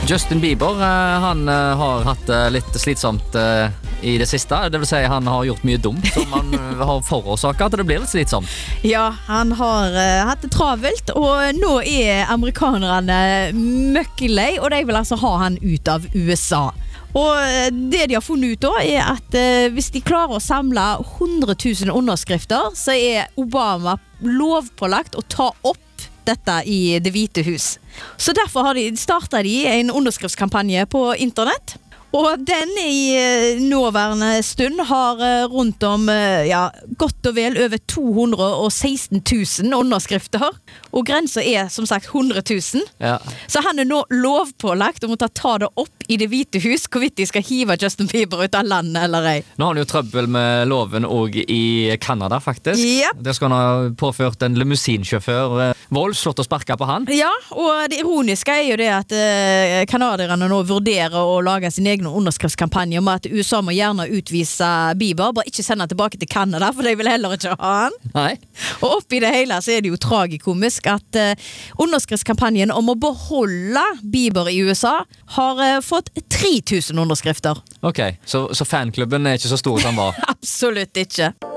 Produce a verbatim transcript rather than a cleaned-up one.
Justin Bieber, eh, han eh, har hatt det litt slitsomt eh, i det siste. Det vil si han har gjort mye dumt som han eh, har forårsaket at det blir litt slitsomt. Ja, han har uh, hatt det travelt, og nå er amerikanerne møkkelei, og de vil altså ha han ut av U S A. Og det de har funnet ut da er at uh, hvis de klarer å samle hundre tusen underskrifter, så er Obama lovpålagt å ta opp dette i Det hvite hus. Så derfor har de, startet de en underskriftskampanje på internett. Og den i nåværende stund har rundt om ja, godt og vel over to hundre og seksten tusen underskrifter. Og grensen er som sagt hundre tusen. Ja. Så han er nå lovpålagt om å ta, ta det opp i Det hvite hus, hvorvidt de skal hive Justin Bieber ut av landet eller ei. Nå har han jo trøbbel med loven også i Kanada, faktisk. Yep. Der skal han ha påført en limousinsjåfør eh, vold, slått og sparket på han. Ja, og det ironiske er jo det at eh, kanadierne nå vurderer å lage sin egen underskriftskampanje om at U S A må gjerne utvise Bieber, bare ikke sende han tilbake til Kanada, for de vil heller ikke ha han. Nei. Og oppi det hele så er det jo tragikomisk at uh, underskriftskampanjen om å beholde Bieber i U S A har uh, fått tre tusen underskrifter. Ok, så, så fanklubben er ikke så stor som han var. Absolutt ikke.